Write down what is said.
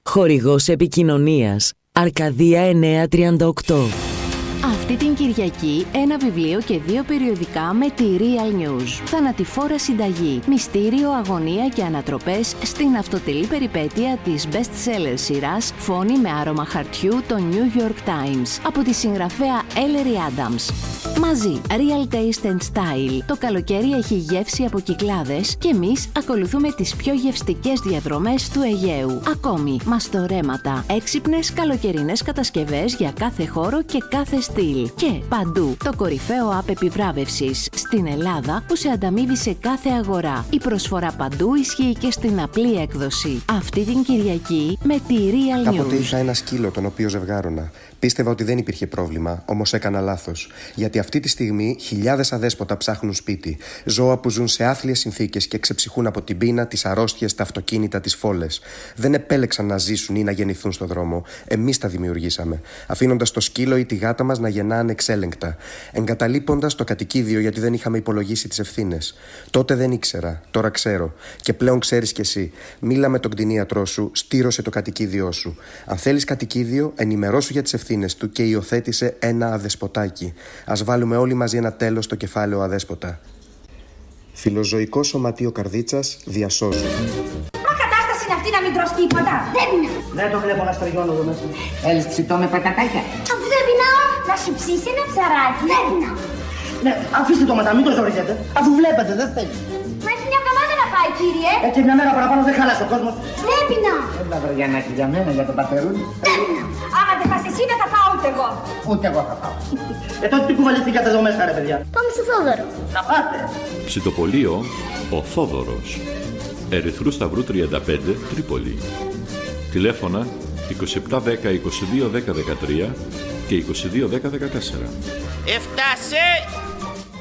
Χορηγός επικοινωνίας Αρκαδία 938. Αυτή την Κυριακή ένα βιβλίο και 2 περιοδικά με τη Real News. Θανατηφόρα συνταγή, μυστήριο, αγωνία και ανατροπές στην αυτοτελή περιπέτεια της best-seller σειράς Φόνη με άρωμα χαρτιού, το New York Times, από τη συγγραφέα Ellery Adams. Μαζί, Real Taste and Style. Το καλοκαίρι έχει γεύση από Κυκλάδες και εμείς ακολουθούμε τις πιο γευστικές διαδρομές του Αιγαίου. Ακόμη, μαστορέματα, έξυπνες καλοκαιρινές κατασκευές για κάθε χώρο και κάθε στυλ. Και παντού, το κορυφαίο app επιβράβευσης στην Ελλάδα που σε ανταμείβει σε κάθε αγορά. Η προσφορά παντού ισχύει και στην απλή έκδοση. Αυτή την Κυριακή με τη Real News. Κάποτε είχα ένα σκύλο τον οποίο ζευγάρωνα. Πίστευα ότι δεν υπήρχε πρόβλημα, όμως έκανα λάθος. Γιατί αυτή τη στιγμή χιλιάδες αδέσποτα ψάχνουν σπίτι. Ζώα που ζουν σε άθλιες συνθήκες και ξεψυχούν από την πείνα, τις αρρώστιες, τα αυτοκίνητα, τις φόλες. Δεν επέλεξαν να ζήσουν ή να γεννηθούν στον δρόμο. Εμείς τα δημιουργήσαμε. Αφήνοντας το σκύλο ή τη γάτα μας να γεννά ανεξέλεγκτα. Εγκαταλείποντας το κατοικίδιο γιατί δεν είχαμε υπολογίσει τις ευθύνες. Τότε δεν ήξερα, τώρα ξέρω. Και πλέον ξέρεις κι εσύ. Μίλα με τον κτηνίατρό σου, στήρωσε το κατοικίδιό σου. Αν θέλεις κατοικίδιο, ενημερώσου για τις ευθύνες του και υιοθέτησε ένα αδεσποτάκι. Ας βάλουμε όλοι μαζί ένα τέλος στο κεφάλαιο αδέσποτα. Φιλοζωικό Σωματείο Καρδίτσας διασώζω. Μα κατάσταση είναι αυτή να μην τρως τίποτα. Δεν είναι. Δεν το βλέπω να στριγώνω εδώ μέσα. Θέλεις ψητό με πατατάκια? Αφού δεν πεινάω, να σου ψήσει ένα ψαράκι. Δεν πεινάω. Ναι, αφήστε το μετά, μην το ζορίζετε. Αφού βλέπετε, δεν θέλει. Μα έχει μια εβδομάδα να πάει, κύριε. Και μια μέρα παραπάνω δεν χάλασε ο κόσμος. Δεν πεινάω. Ένα βαριανάκι για μένα, για τον πατερούλι. Δεν πεινάω. Άμα δεν πας εσύ, δεν θα φάω ούτε εγώ. Ούτε εγώ θα πάω. Τότε τι κουβαληθήκατε εδώ μέσα, ρε παιδιά? Πάμε στο Θόδωρο. Να πάτε. Ψητοπολείο Ο Θόδωρος, Ερυθρού Σταυρού 35, Τρίπολη. Τηλέφωνα 2710 22 10 13 και 22 10 14. Έφτασε